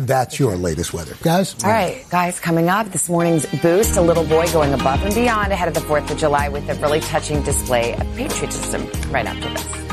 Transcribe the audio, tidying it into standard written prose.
that's your latest weather. Guys? All right, guys, coming up, this morning's boost, a little boy going above and beyond ahead of the 4th of July with a really touching display of patriotism right after this.